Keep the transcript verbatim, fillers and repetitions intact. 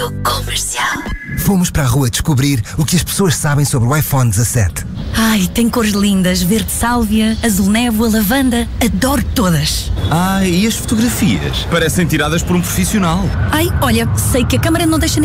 Comercial. Fomos para a rua descobrir o que as pessoas sabem sobre o iPhone dezassete. Ai, tem cores lindas, verde sálvia, azul névoa, lavanda. Adoro todas. Ai, e as fotografias? Parecem tiradas por um profissional. Ai, olha, sei que a câmara não deixa